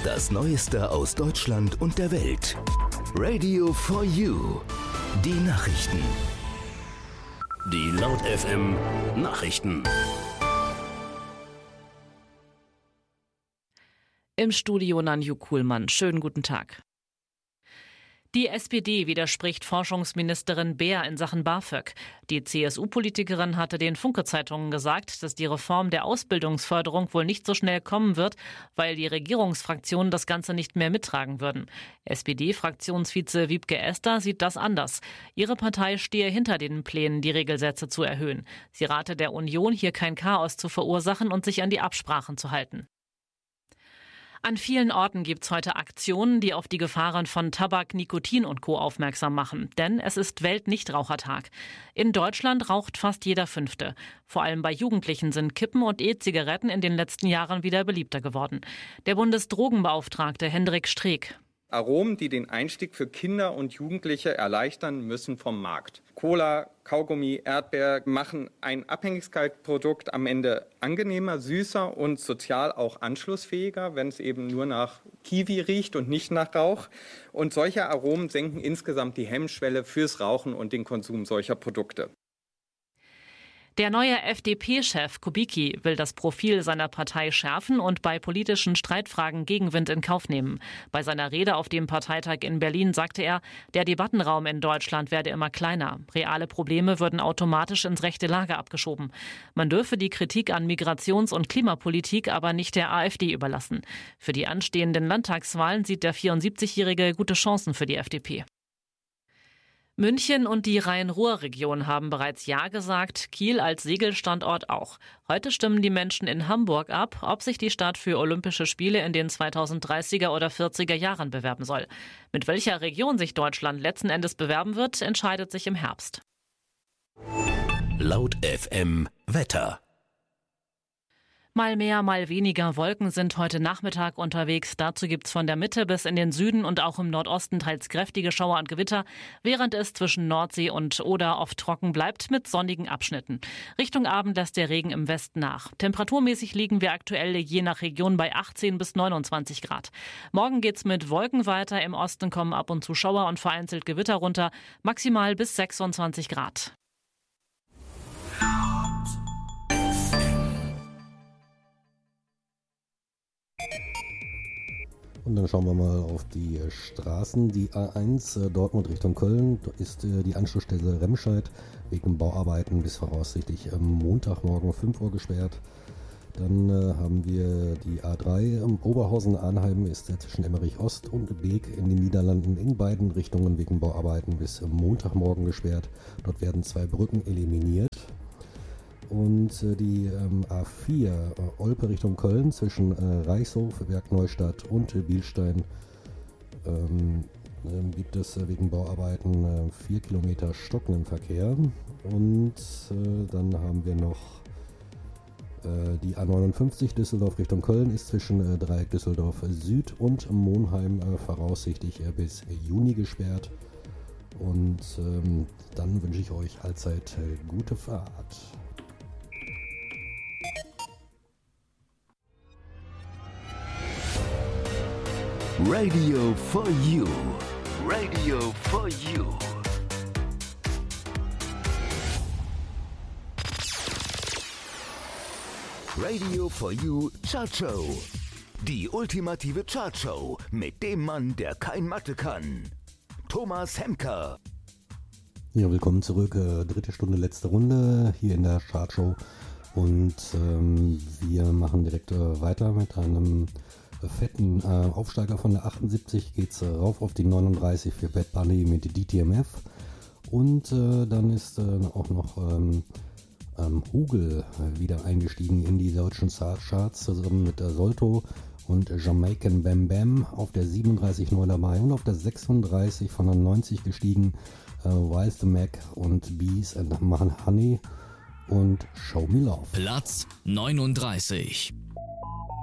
Das Neueste aus Deutschland und der Welt. Radio for You. Die Nachrichten. Die Laut FM Nachrichten. Im Studio Nanju Kuhlmann. Schönen guten Tag. Die SPD widerspricht Forschungsministerin Beer in Sachen BAföG. Die CSU-Politikerin hatte den Funke-Zeitungen gesagt, dass die Reform der Ausbildungsförderung wohl nicht so schnell kommen wird, weil die Regierungsfraktionen das Ganze nicht mehr mittragen würden. SPD-Fraktionsvize Wiebke Esder sieht das anders. Ihre Partei stehe hinter den Plänen, die Regelsätze zu erhöhen. Sie rate der Union, hier kein Chaos zu verursachen und sich an die Absprachen zu halten. An vielen Orten gibt's heute Aktionen, die auf die Gefahren von Tabak, Nikotin und Co. aufmerksam machen. Denn es ist Weltnichtrauchertag. In Deutschland raucht fast jeder Fünfte. Vor allem bei Jugendlichen sind Kippen und E-Zigaretten in den letzten Jahren wieder beliebter geworden. Der Bundesdrogenbeauftragte Hendrik Streeck. Aromen, die den Einstieg für Kinder und Jugendliche erleichtern, müssen vom Markt. Cola, Kaugummi, Erdbeer machen ein Abhängigkeitsprodukt am Ende angenehmer, süßer und sozial auch anschlussfähiger, wenn es eben nur nach Kiwi riecht und nicht nach Rauch. Und solche Aromen senken insgesamt die Hemmschwelle fürs Rauchen und den Konsum solcher Produkte. Der neue FDP-Chef Kubicki will das Profil seiner Partei schärfen und bei politischen Streitfragen Gegenwind in Kauf nehmen. Bei seiner Rede auf dem Parteitag in Berlin sagte er, der Debattenraum in Deutschland werde immer kleiner. Reale Probleme würden automatisch ins rechte Lager abgeschoben. Man dürfe die Kritik an Migrations- und Klimapolitik aber nicht der AfD überlassen. Für die anstehenden Landtagswahlen sieht der 74-Jährige gute Chancen für die FDP. München und die Rhein-Ruhr-Region haben bereits Ja gesagt, Kiel als Segelstandort auch. Heute stimmen die Menschen in Hamburg ab, ob sich die Stadt für Olympische Spiele in den 2030er oder 40er Jahren bewerben soll. Mit welcher Region sich Deutschland letzten Endes bewerben wird, entscheidet sich im Herbst. Laut FM Wetter. Mal mehr, mal weniger Wolken sind heute Nachmittag unterwegs. Dazu gibt's von der Mitte bis in den Süden und auch im Nordosten teils kräftige Schauer und Gewitter, während es zwischen Nordsee und Oder oft trocken bleibt mit sonnigen Abschnitten. Richtung Abend lässt der Regen im Westen nach. Temperaturmäßig liegen wir aktuell je nach Region bei 18 bis 29 Grad. Morgen geht's mit Wolken weiter. Im Osten kommen ab und zu Schauer und vereinzelt Gewitter runter. Maximal bis 26 Grad. Und dann schauen wir mal auf die Straßen. Die A1 Dortmund Richtung Köln ist die Anschlussstelle Remscheid wegen Bauarbeiten bis voraussichtlich Montagmorgen 5 Uhr gesperrt. Dann haben wir die A3 Oberhausen-Arnheim ist zwischen Emmerich Ost und Beek in den Niederlanden in beiden Richtungen wegen Bauarbeiten bis Montagmorgen gesperrt. Dort werden 2 Brücken eliminiert. Und die A4 Olpe Richtung Köln zwischen Reichshof, Bergneustadt und Bielstein gibt es wegen Bauarbeiten 4 Kilometer stockenden Verkehr. Und dann haben wir noch die A59 Düsseldorf Richtung Köln ist zwischen Dreieck Düsseldorf Süd und Monheim voraussichtlich bis Juni gesperrt. Und dann wünsche ich euch allzeit gute Fahrt. Radio for You. Radio for You. Radio for You Chart Show. Die ultimative Chart Show mit dem Mann, der kein Mathe kann. Thomas Hemker. Ja, willkommen zurück. Dritte Stunde, letzte Runde hier in der Chart Show. Und wir machen direkt weiter mit einem fetten Aufsteiger von der 78 geht's rauf auf die 39 für Bad Bunny mit DTMF und dann ist auch noch Hugel wieder eingestiegen in die deutschen Charts zusammen mit Solto und Jamaican Bam Bam auf der 37 neu dabei und auf der 36 von der 90 gestiegen Wild the Mac und Bees machen Honey und Show Me Love. Platz 39.